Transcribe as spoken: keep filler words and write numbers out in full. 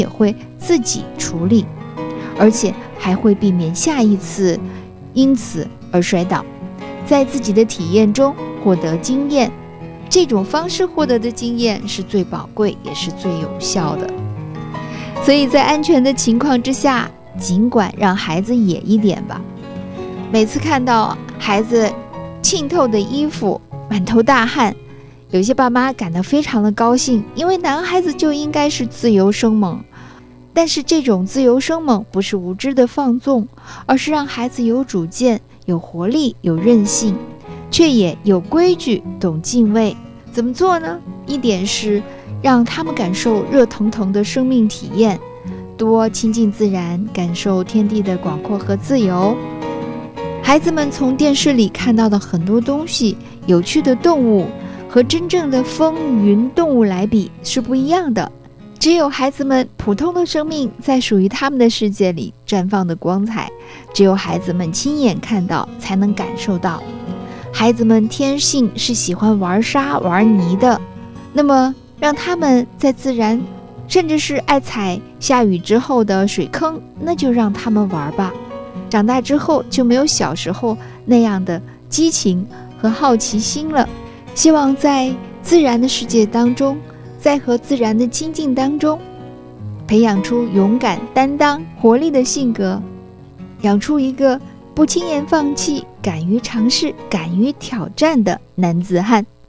也会自己处理，而且还会避免下一次因此而摔倒，在自己的体验中获得经验。这种方式获得的经验是最宝贵也是最有效的。所以在安全的情况之下，尽管让孩子野一点吧。每次看到孩子浸透的衣服，满头大汗，有些爸妈感到非常的高兴，因为男孩子就应该是自由生猛。但是这种自由生猛不是无知的放纵，而是让孩子有主见、有活力、有韧性，却也有规矩、懂敬畏。怎么做呢？一点是让他们感受热腾腾的生命体验，多亲近自然，感受天地的广阔和自由。孩子们从电视里看到的很多东西，有趣的动物和真正的风云动物来比是不一样的。只有孩子们普通的生命在属于他们的世界里绽放的光彩，只有孩子们亲眼看到才能感受到。孩子们天性是喜欢玩沙玩泥的，那么让他们在自然，甚至是爱踩下雨之后的水坑，那就让他们玩吧。长大之后就没有小时候那样的激情和好奇心了。希望在自然的世界当中，在和自然的亲近当中，培养出勇敢、担当、活力的性格，养出一个不轻言放弃、敢于尝试、敢于挑战的男子汉。